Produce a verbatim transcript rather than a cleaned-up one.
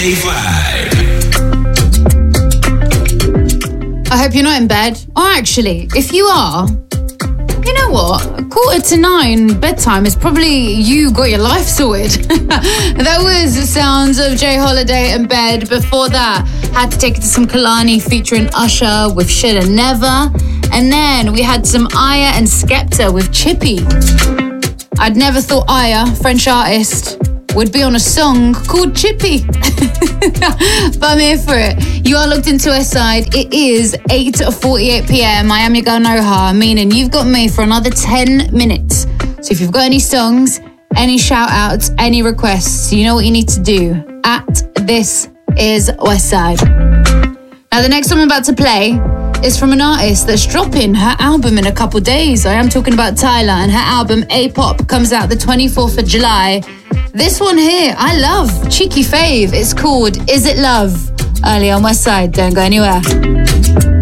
Stay Vibe. I hope you're not in bed. Or actually, if you are, you know what? A quarter to nine bedtime is probably you got your life sorted. That was the sounds of Jay Holiday in bed. Before that, had to take it to some Kalani featuring Usher with Shoulda Never. And then we had some Aya and Skepta with Chippy. I'd never thought Aya, French artist, would be on a song called Chippy. But I'm here for it. You are looked into West Side. It is eight forty-eight p.m. I am your girl Noha, meaning you've got me for another ten minutes. So if you've got any songs, any shout outs, any requests, you know what you need to do. At This Is West Side. Now the next song I'm about to play is from an artist that's dropping her album in a couple days. I am talking about Tyla, and her album A-Pop comes out the twenty-fourth of July. This one here, I love. Cheeky fave. It's called Is It Love? Early on West Side. Don't go anywhere.